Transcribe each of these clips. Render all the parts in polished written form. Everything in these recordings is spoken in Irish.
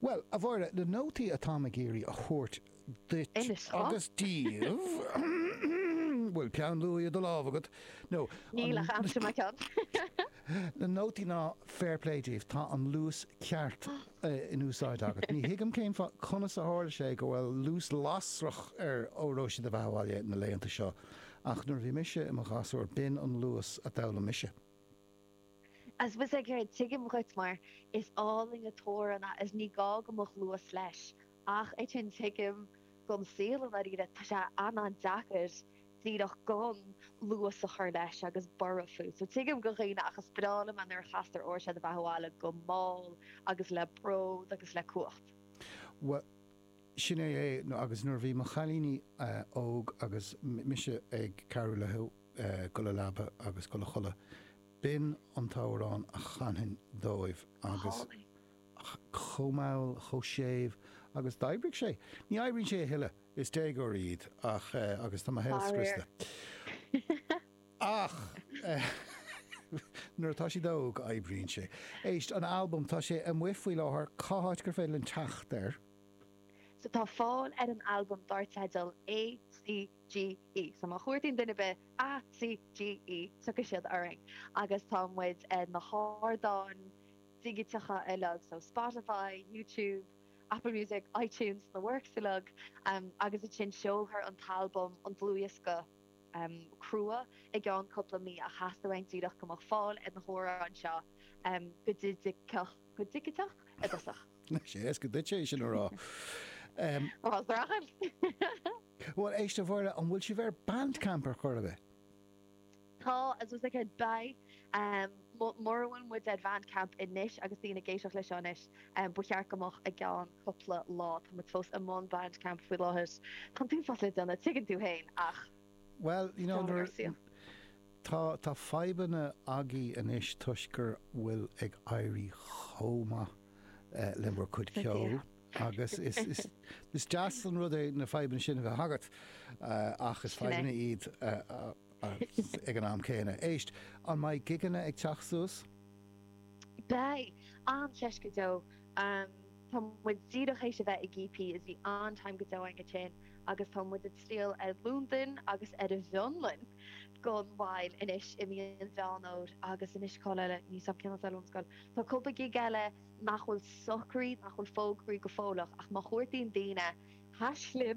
Well, a bhór le nótaí atá a géirí a chóirt dit agus díomh bhfuil ceann luí do lámh agad. No. Níl a amsa mai ceann. Le nótaí ná fairplay díomh tá an luas ceart in úsáid agat. Ní hiigem céim conas a hála sé go bhfuil luas lasrach óróise de bhhaile na léanta seo. Ach nuair bhí mise i mo gasúir bin an luas a dala mise. As was ag gur tuigim ruit mar is áling a tóranna is ní gá gomach luas leis. Ach é tin tuigim gon sílan a ríide tá sé an dachar díadach gan luas a chuir leis agus barafú. So tuigim go réine agus brálam an ar chastar or se de bhhaile go máil agus le brod agus le cuacht. Well, sinné é nó agus nuair bhí mo chalíní óg agus mise ag carú le go le labbe agus go le cholle. Bin an tárán a chanin dóibh agus chomáil, choséibh agus daibrig sé. Ní aibrín sé hiile is té go iad ach agus tá heilscrista. Ach nuair tá sí dóg aibrín sé. Éist an albumm tá sé an mhuifuí láthir cáthait gur féil an teach ir. So tá fáil ar an albumm dartidal ACGE. So má chuirtín duine be ACGE so go siad aring. Agus tá muid na hádáin digitecha eilug, so Spotify, YouTube, Apple Music, iTunes, na worksilug, agus it sin seohar an talbum an blúiasca crua I gan coppla mí a chastahain díadach go fáil na hóra an seo go digiteach edasach. Sé go dit sé sin rá. Well, éiste bhór an bhfuil si bhar bandcamper chuir bheith? Tá as was ag bei Morhain mu ag Bandcamp inis agus tína géisioach leis anis buchear gomach a gan coppla lá tá mu fós am món Bandcamp fú láthir. Tá tú fáil donna tuigeann tú hain ach. Well, you know, tá feibanna agaí inis tuisgur bhfuil ag éirí chomá limbar chud ceol. Agus is deas an rud é na feibanna sin bheith hagat ach is feibanna iad ag an am céine. Éist, an mai giganna ag teach sús? Bei, an teis go dó. Tá muid díadach éis a bheith ag GP is bhí an time go dó ag sin agus tá muid it stíl Lúndan agus a bhionlin gon bhail inis I míon bheanóid agus inis cáile ní sab cinna salúnscoil. Tá cúpa gig eile nachhfuil sochraí nachhfuil fógraí go fólach ach má chuirtín daine #ACGE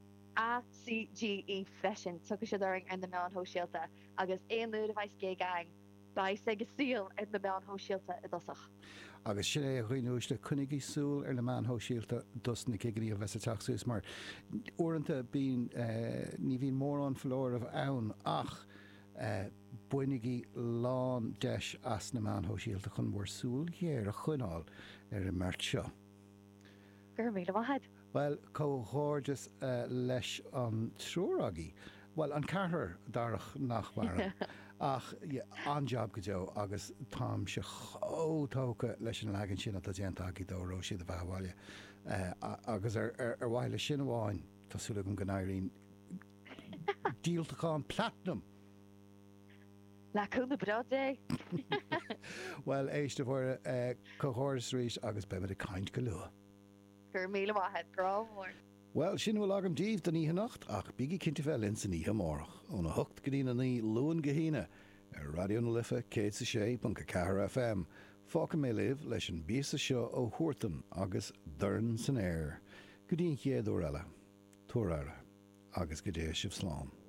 freisin tu go siúdaring in na meán hóisialta agus éon nuair a bhaith gé gang ba sé go síl in na meán hóisialta I dosach. Agus sin é a chuoinúiste chunigí súil ar na meán hóisialta dus na cigaí a bheits a teachsús mar uaireanta bín ní bhíon mór an flór a ann ach buinigí lán deis as na meán hóisialta chun mór súil chéir a chuináil ar an mert seo. Gur míle maithaid. Well, cóthórdas leis an trúragaí. Well, an carthar darach nachmara. Ach, an job go deo agus tám se chótóca leis an legan sin a déantaí dóró siad a bhhaile. Agus ar bhaile sin bháin tásúla go gnéirín díaltaáin platinum. Leúna brádé. Well, éiste bhór cóthóras rís agus beimid a caint go lua. Gur míle maithaid grámhór. Well, sin bhfuil agam díomh den ihe nacht ach bíigi cinnte bheith linn san ihe mórach óna thucht go dtíana ní luan gohíine ar Radio na Lifa 106.4 FM. Fáca mé libh leis an bíasa seo ó thuirtan agus dorn san air. Go dtíon chéad ó eile, tuaire agus go dté sibh slán.